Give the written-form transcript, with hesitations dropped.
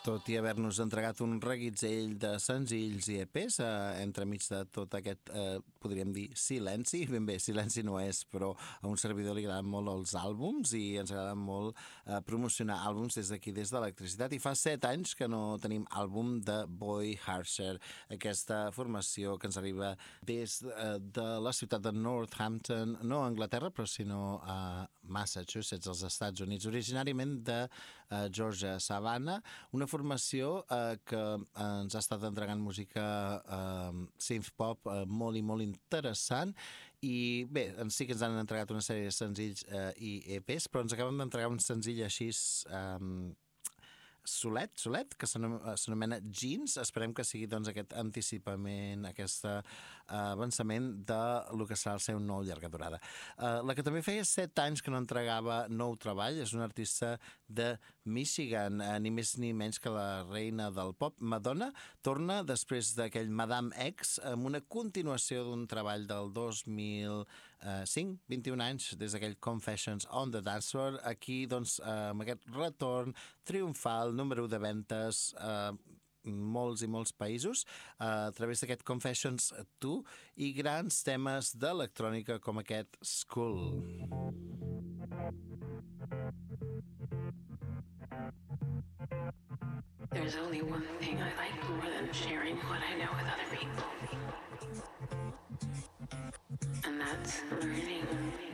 Tot i haver-nos entregat un reguitzell de senzills i EPs entremig de tot aquest, podríem dir, silenci. Ben bé, silenci no és, però a un servidor li agraden molt els àlbums i ens agrada molt promocionar àlbums des d'aquí, des d'Electricitat. I fa 7 anys que no tenim àlbum de Boy Harsher, aquesta formació que ens arriba des de la ciutat de Northampton, no a Anglaterra, però sinó a Massachusetts, als Estats Units, originàriament de Georgia Savannah, una formació que ens ha estat entregant música synth-pop molt i molt interessant i bé, sí que ens han entregat una sèrie de senzills i EPs, però ens acaben d'entregar un senzill així solet, que s'anomena Jeans. Esperem que sigui doncs aquest anticipament, aquest avançament de lo que serà el seu nou llarga durada. La que també feia 7 anys que no entregava nou treball és una artista de Michigan, ni més ni menys que la reina del pop, Madonna. Torna després d'aquell Madame X amb una continuació d'un treball del 2005, 21 anys, des d'aquell Confessions on the Dance Floor. Aquí, doncs, amb aquest retorn triomfal, número de ventes molts i molts països a través d'aquest Confessions 2 i grans temes d'electrònica com aquest School. There's only one thing I like more than sharing what I know with other people, and that's learning